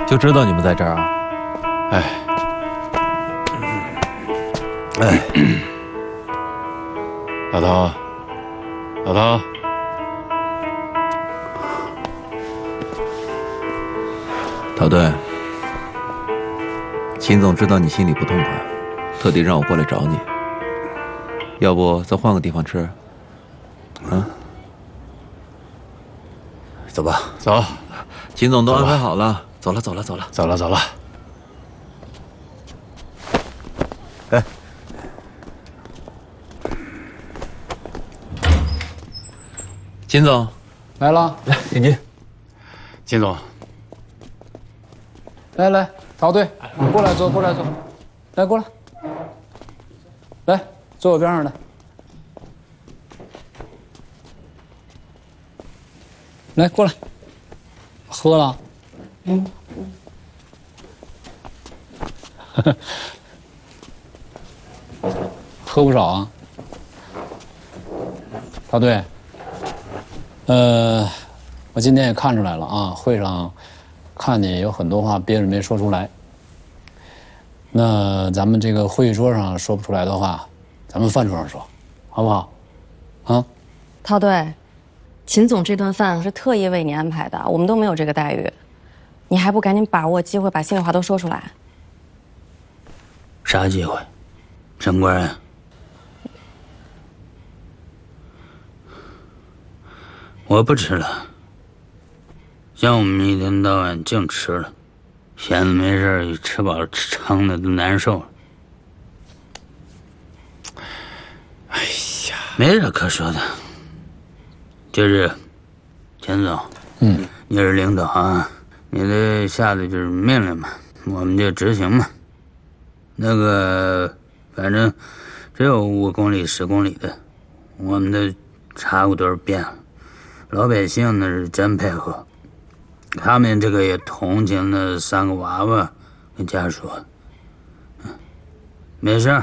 就知道你们在这儿啊！ 老头，老头， 陶队，秦总知道你心里不痛快，特地让我过来找你。要不咱换个地方吃？啊？走吧， 走。 秦总都安排好了，走了，走了，走了， 走了，走了。 哎，秦总来了， 来，请进。 秦总， 来，陶队，过来坐，过来坐，来过来，来坐我边上来。来过来，喝了。喝不少啊，陶队。我今天也看出来了啊，会上看见有很多话憋着没说出来。那咱们这个会议桌上说不出来的话，咱们饭桌上说，好不好？啊， 陶队，秦总这顿饭是特意为你安排的，我们都没有这个待遇，你还不赶紧把握机会把心里话都说出来？ 啥机会？升官呀？我不吃了，像我们一天到晚净吃了，闲着没事吃饱了撑的都难受了。 哎呀， 没啥可说的，就是钱总，你是领导啊，你的下的就是命令嘛，我们就执行嘛。那个，反正只有5公里、10公里的，我们的茶壶都是变了。老百姓那是真配合，他们这个也同情那3个娃娃跟家属。没事，